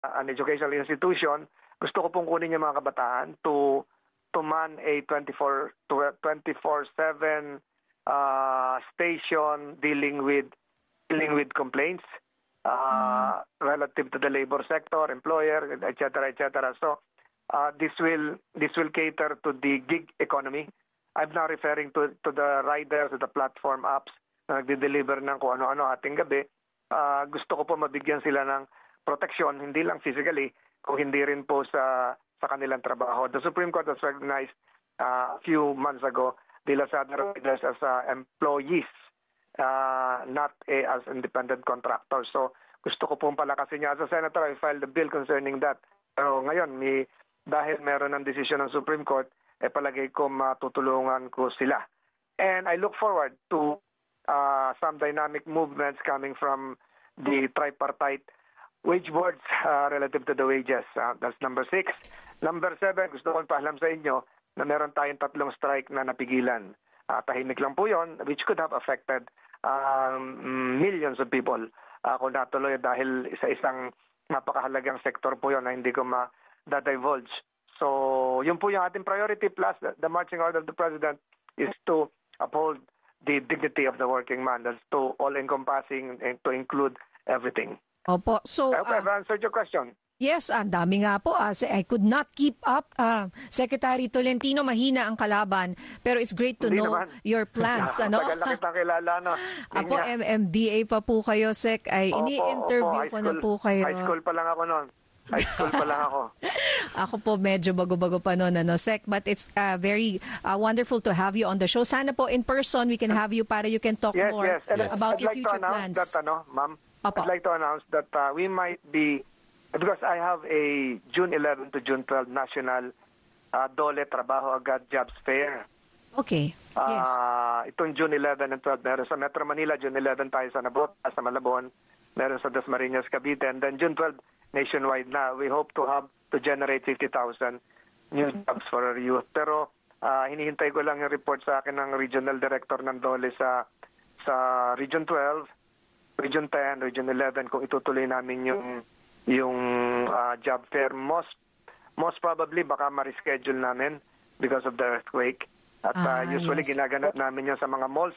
an educational institution, gusto ko pong kunin yung mga kabataan to man a 24/7 station dealing with complaints relative to the labor sector, employer, etc., etc. So this will cater to the gig economy. I'm now referring to the riders, to the platform apps na nagde-deliver ng kung ano-ano ating gabi. Gusto ko po mabigyan sila ng protection, hindi lang physically, kung hindi rin po sa kanilang trabaho. The Supreme Court has recognized a few months ago the Lazada riders as employees, not as independent contractors. So gusto ko pong palakasin niya. As a senator, I filed a bill concerning that. Pero ngayon, dahil meron ng desisyon ng Supreme Court, palagay ko matutulungan ko sila. And I look forward to some dynamic movements coming from the tripartite wage boards relative to the wages. That's number 6. Number 7, gusto kong paalam sa inyo na meron tayong 3 strike na napigilan. Tahimik lang po yon, which could have affected millions of people kung natuloy dahil isang napakahalagang sektor po yon na hindi ko ma-divulge. So, yun po yung ating priority, plus the marching order of the President is to uphold the dignity of the working man. That's to all-encompassing and to include everything. Opo. So, I hope I've answered your question. Yes, ang dami nga po. I could not keep up. Secretary Tolentino, mahina ang kalaban. Pero it's great to know your plans. Tagal na kitang kilala, no? Apo, MMDA pa po kayo, Sec. Ay, ini-interview ko na po kayo. High school pa lang ako noon. High school pa lang ako. Ako po medyo bago-bago pa noon, Sec. But it's very wonderful to have you on the show. Sana po in person we can have you para you can talk more about your future plans. Ma'am, I'd like to announce that we might be, because I have a June 11 to June 12 National DOLE Trabaho Agad Jobs Fair. Okay, yes. Itong June 11 and 12, meron sa Metro Manila, June 11 tayo sa Nabota, sa Malabon, meron sa Dasmariñas, Cavite, and then June 12 nationwide na. We hope to generate 50,000 new jobs for our youth. Pero hinihintay ko lang yung report sa akin ng Regional Director ng DOLE sa Region 12, Region 10, Region 11 kung itutuloy namin yung job fair. Most probably baka ma-reschedule namin because of the earthquake. At usually ginaganap namin yun sa mga malls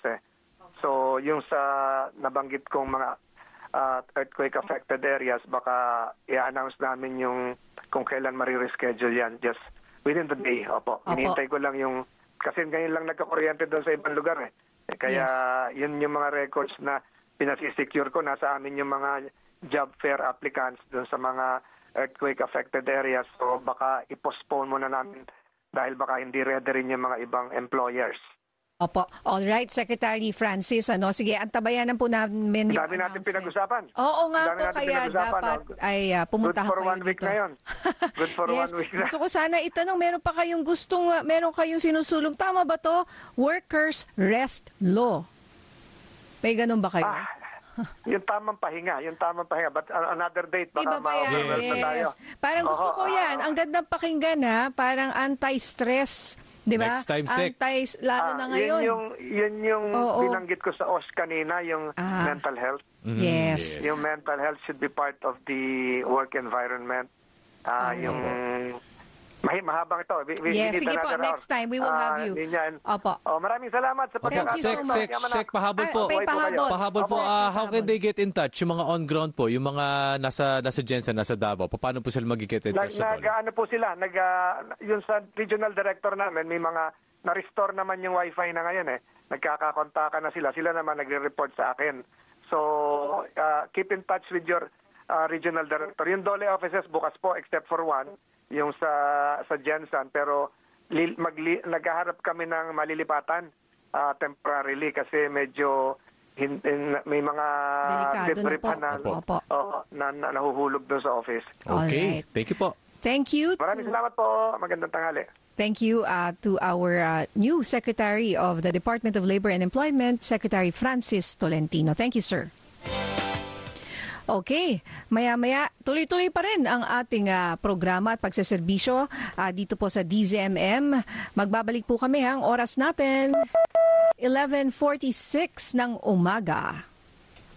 So yung sa nabanggit kong mga earthquake-affected areas, baka i-announce namin yung kung kailan ma-reschedule yan. Just within the day, opo. Hinihintay ko lang yung, kasi ngayon lang nagkakuryente doon sa ibang lugar Kaya yun yung mga records na pinasisecure ko. Nasa amin yung mga job fair applicants doon sa mga earthquake-affected areas. So baka i-postpone muna namin dahil baka hindi ready rin yung mga ibang employers. Opo. All right, Secretary Francis. Sige, antabayanan po namin yung dami natin pinag-usapan. Oo nga po, kaya dapat ay pumunta kayo dito. Good for 1 week dito. na yun. Good for 1 week na. Gusto ko sana itanong, meron kayong sinusulong, tama ba to? Workers' Rest Law. May ganun ba kayo? Yung tamang pahinga. But another date, baka yes. Tayo. Parang gusto ko yan. Ang gandang pakinggan parang anti-stress. Diba? Next time, Sec. Lalo na ngayon. Yun yung binanggit ko sa OS kanina, yung mental health. Yes. Yung mental health should be part of the work environment. Mahabang ito. Sige po, next time we will have you. Opo. Maraming salamat sa pagkakataon. Sec, pahabol po. Pahabol po. How can they get in touch? Yung mga on-ground po, yung mga nasa Jensen, nasa Davao, paano po sila mag-get in touch sa DOLE? Ano po sila, yung sa regional director namin, may mga na-restore naman yung wifi na ngayon Nagkakakontakan na sila. Sila naman nagre-report sa akin. So, keep in touch with your regional director. Yung DOLE offices bukas po except for one, yung sa Jensen, pero naghaharap kami ng malilipatan temporarily kasi medyo may mga debris pa na nahuhulog doon sa office. Okay, thank you po. Thank you. Maraming salamat po. Magandang tanghali. Thank you to our new Secretary of the Department of Labor and Employment, Secretary Francis Tolentino. Thank you, sir. Okay, maya-maya tuloy-tuloy pa rin ang ating programa at pagseserbisyo dito po sa DZMM. Magbabalik po kami ang oras natin 11:46 ng umaga.